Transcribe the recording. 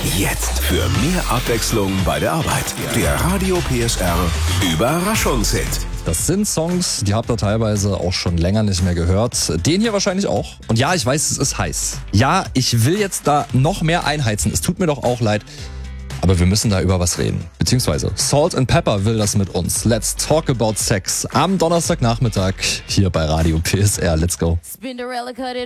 Jetzt für mehr Abwechslung bei der Arbeit. Der Radio PSR Überraschungshit. Das sind Songs, die habt ihr teilweise auch schon länger nicht mehr gehört. Den hier wahrscheinlich auch. Und ja, ich weiß, es ist heiß. Ja, ich will jetzt da noch mehr einheizen. Es tut mir doch auch leid. Aber wir müssen da über was reden. Beziehungsweise Salt and Pepper will das mit uns. Let's talk about sex. Am Donnerstagnachmittag hier bei Radio PSR. Let's go.